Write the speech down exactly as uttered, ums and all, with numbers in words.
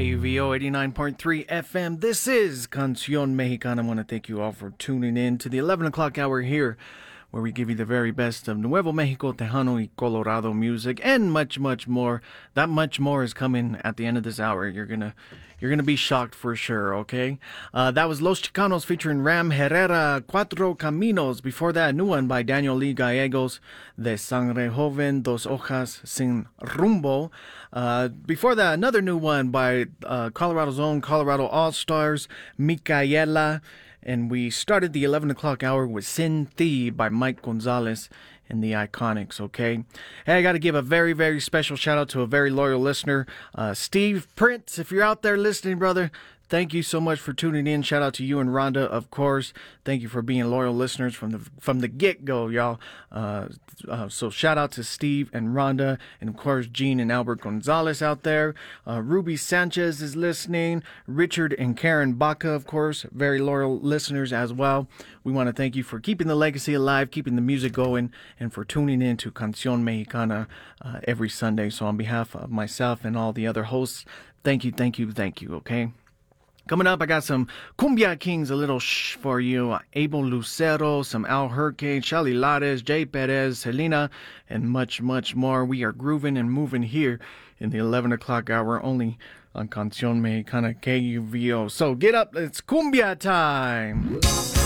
K U V O eighty-nine point three F M. This is Canción Mexicana. I want to thank you all for tuning in to the eleven o'clock hour here, where we give you the very best of Nuevo Mexico, Tejano, y Colorado music, and much, much more. That much more is coming at the end of this hour. You're gonna, you're gonna be shocked for sure. Okay, uh, that was Los Chicanos featuring Ram Herrera, Cuatro Caminos. Before that, a new one by Daniel Lee Gallegos, De Sangre Joven, Dos Hojas Sin Rumbo. Uh, before that, another new one by uh, Colorado's own Colorado All-Stars, Micaela. And we started the eleven o'clock hour with Sin Thee by Mike Gonzalez and the Iconics, okay? Hey, I got to give a very, very special shout out to a very loyal listener, uh, Steve Prince. If you're out there listening, brother, thank you so much for tuning in. Shout out to you and Rhonda, of course. Thank you for being loyal listeners from the from the get-go, y'all. Uh, uh, so shout out to Steve and Rhonda, and of course Gene and Albert Gonzalez out there. Uh, Ruby Sanchez is listening. Richard and Karen Baca, of course, very loyal listeners as well. We want to thank you for keeping the legacy alive, keeping the music going, and for tuning in to Canción Mexicana uh, every Sunday. So on behalf of myself and all the other hosts, thank you, thank you, thank you, okay? Coming up, I got some Cumbia Kings, a little shh for you. Abel Lucero, some Al Hurricane, Shelly Lares, Jay Perez, Selena, and much, much more. We are grooving and moving here in the eleven o'clock hour only on Canción Mexicana K U V O. So get up, it's Cumbia time!